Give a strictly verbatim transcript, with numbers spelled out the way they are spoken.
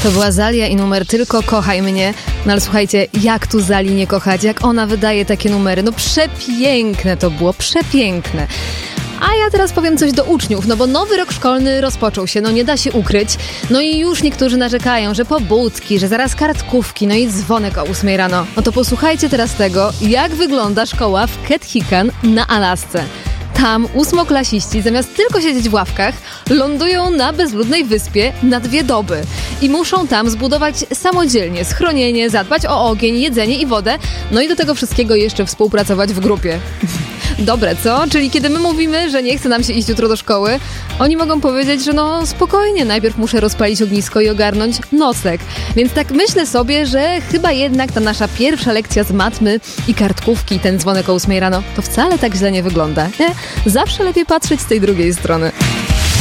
To była Zalia i numer Tylko kochaj mnie. No ale słuchajcie, jak tu Zali nie kochać? Jak ona wydaje takie numery? No przepiękne to było, przepiękne. A ja teraz powiem coś do uczniów, no bo nowy rok szkolny rozpoczął się, no nie da się ukryć. No i już niektórzy narzekają, że pobudki, że zaraz kartkówki, no i dzwonek o ósmej rano. No to posłuchajcie teraz tego, jak wygląda szkoła w Ketchikan na Alasce. Tam ósmoklasiści zamiast tylko siedzieć w ławkach, lądują na bezludnej wyspie na dwie doby. I muszą tam zbudować samodzielnie schronienie, zadbać o ogień, jedzenie i wodę, no i do tego wszystkiego jeszcze współpracować w grupie. Dobre, co? Czyli kiedy my mówimy, że nie chce nam się iść jutro do szkoły, oni mogą powiedzieć, że no spokojnie, najpierw muszę rozpalić ognisko i ogarnąć nocleg. Więc tak myślę sobie, że chyba jednak ta nasza pierwsza lekcja z matmy i kartkówki, ten dzwonek o ósmej rano, to wcale tak źle nie wygląda. Nie? Zawsze lepiej patrzeć z tej drugiej strony.